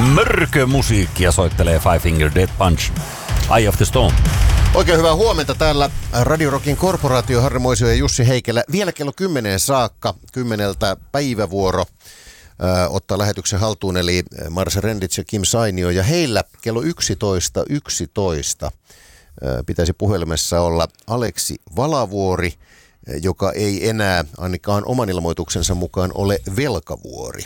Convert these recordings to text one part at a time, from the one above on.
Mörkömusiikkia soittelee Five Finger Death Punch, Eye of the Storm. Oikein hyvää huomenta täällä Radio Rockin korporaatio Harri Moisio ja Jussi Heikelä. Vielä kello 10 saakka, 10 päivävuoro ottaa lähetyksen haltuun, eli Marsa Rendits ja Kim Sainio. Ja heillä kello 11.11 pitäisi puhelimessa olla Aleksi Valavuori, joka ei enää ainakaan oman ilmoituksensa mukaan ole velkavuori.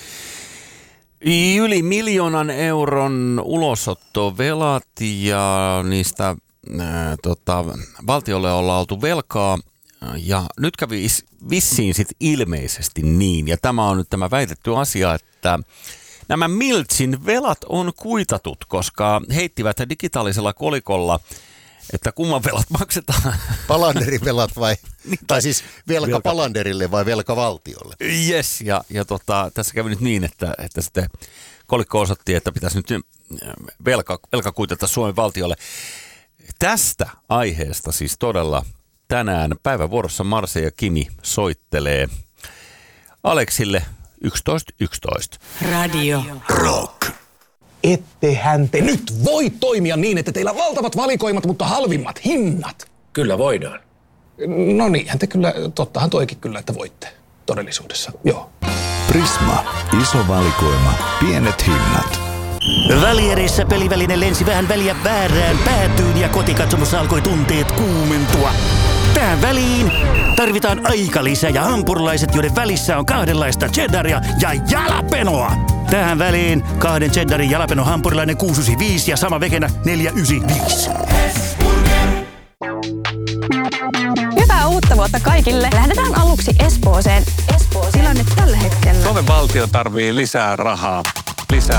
Yli 1 miljoonan euron ulosottovelat ja niistä valtiolle ollaan oltu velkaa. Ja nyt kävi vissiin sit ilmeisesti niin, ja tämä on nyt tämä väitetty asia, että nämä Miltsin velat on kuitatut, koska heittivät digitaalisella kolikolla, että kumman velat maksetaan. Palanderin velat vai? Tai siis velka Palanderille vai velka valtiolle? Yes, ja tässä kävi nyt niin, että sitten kolikko osoitti, että pitäisi nyt velka kuitata Suomen valtiolle. Tästä aiheesta siis todella tänään päivävuorossa Marse ja Kimi soittelee Aleksille 11.11. Radio Rock. Ettehän te nyt voi toimia niin, että teillä on valtavat valikoimat, mutta halvimmat hinnat. Kyllä voidaan. No niinhän te kyllä, tottahan toikin kyllä, että voitte todellisuudessa, joo. Prisma, iso valikoima, pienet hinnat. Välierissä peliväline lensi vähän väliä väärään päätyyn ja kotikatsomossa alkoi tunteet kuumentua. Tähän väliin tarvitaan aikalisä ja hampurilaiset, joiden välissä on kahdenlaista cheddaria ja jalapenoa. Tähän väliin 2 cheddarin jalapeno hampurilainen 695 ja sama vekenä 495. Hyvää uutta vuotta kaikille. Lähdetään aluksi Espooseen. Tilanne tällä hetkellä. Suomen valtio tarvii lisää rahaa.